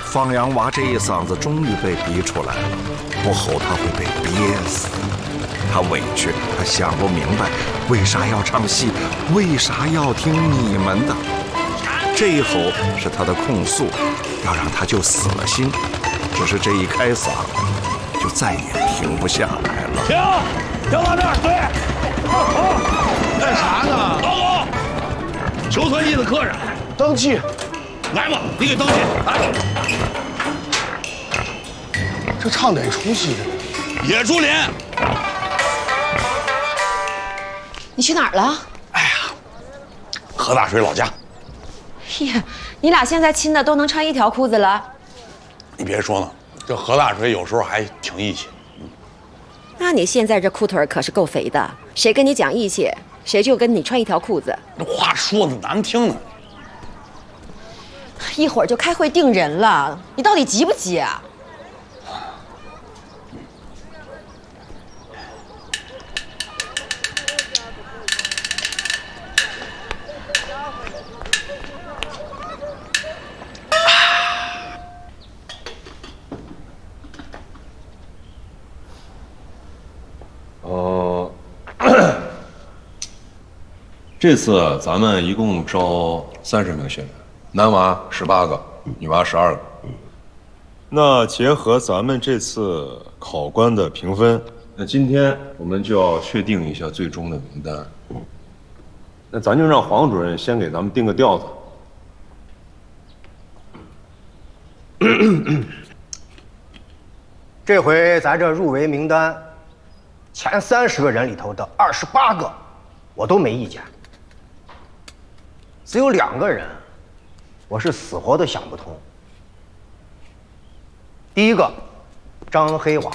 方洋娃这一嗓子终于被逼出来了，不吼他会被憋死。他委屈，他想不明白为啥要唱戏，为啥要听你们的。这一吼是他的控诉，要让他就死了心。只是这一开嗓，就再也停不下来了。 停到这儿，对。干啥呢？老总，球团一的客人，登记。来吧，你给登记。来。这唱哪出戏？野猪林。 你去哪儿了？ 哎呀，何大水老家。 呀，你俩现在亲的都能穿一条裤子了。 你别说呢，这何大水有时候还挺义气。 那你现在这裤腿可是够肥的，谁跟你讲义气，谁就跟你穿一条裤子。 这话说的难听呢。 一会儿就开会定人了，你到底急不急啊？ 这次咱们一共招30名学员，男娃18个，女娃12个。那结合咱们这次考官的评分，那今天我们就要确定一下最终的名单。那咱就让黄主任先给咱们定个调子。 这回咱这入围名单，前30个人里头的28个，我都没意见。只有2个人，我是死活都想不通。第一个，张黑娃，